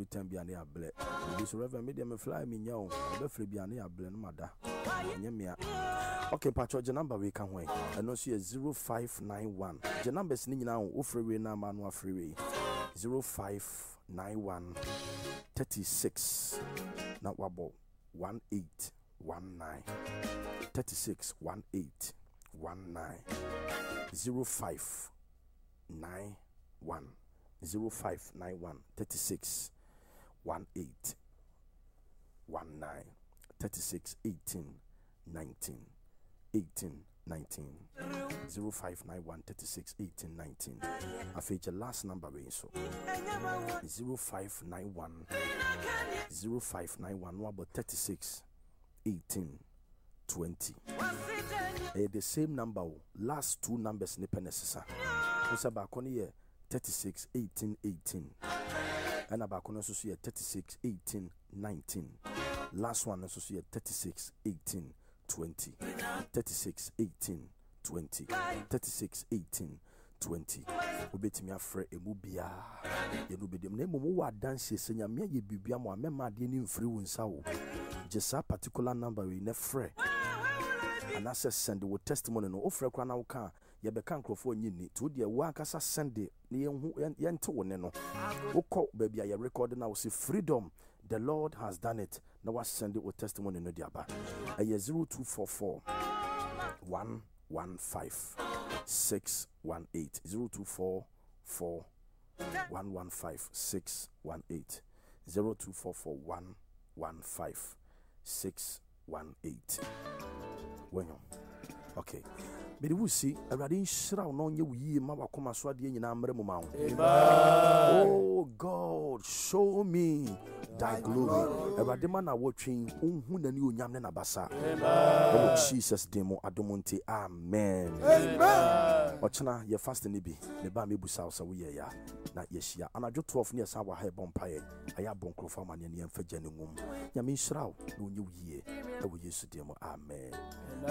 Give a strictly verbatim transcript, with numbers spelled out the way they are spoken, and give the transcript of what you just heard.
every time be ane able this reverend media me fly me nya o be free be ane able no mada nya me okay patcho je number we kan when and no so zero five nine one je numbers ni nyina o free we na ma no free we zero five nine one thirty-six na wabo one eight one nine thirty-six one eight one nine zero five nine one zero five nine one thirty-six one eight one nine thirty-six eighteen nineteen eighteen nineteen zero five nine one thirty-six eighteen nineteen. I feature last number being so zero five nine one zero five nine one about thirty-six eighteen twenty. Eh, the same number, last two numbers ni penessa. What's about here thirty-six eighteen eighteen. And about also here thirty-six eighteen nineteen. Last one also here thirty-six eighteen twenty. thirty-six eighteen twenty. thirty-six eighteen twenty. Obeti me afre emubia. Ye no be dem na momo wa dance senya me ye bibia mo amema de ni mfiri wonsa wo. Just a particular number we ne frɛ. And I said send the testimony no offer kwa na woka ye be kan krofo nyini to de wa akasa send ne ye hu ye nte wone no wokɔ baby a ye record na wo say freedom the Lord has done it na was send the testimony no dia ba e zero two four four one one five six one eight zero two four four one one five six one eight zero two four four one one five six one eight. When okay, but you will see a radin shroud on you ye mawakoma swadi in Amremo. Oh God, show me thy glory. A radimana watching Unhun and you Yamna Basa. Oh Jesus demo Adomonte. Amen. Amen. Ochana, ye fast in Ibi, the Bami Busausa, we ya, not yes, ya, and I just twelve years our hair bompire. I have bonko for money and for genuine. Yamin shroud, no new year. I will use to demo. Amen.